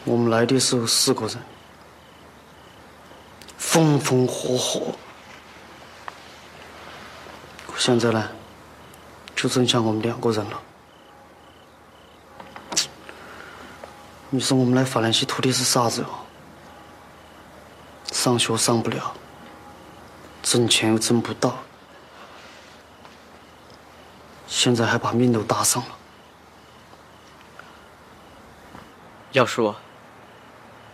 我们来的时候10个人，风风火火。现在呢，就剩下我们2个人了。你说我们来法兰西图的是啥子哟？上学上不了，挣钱又挣不到，现在还把命都搭上了。 要说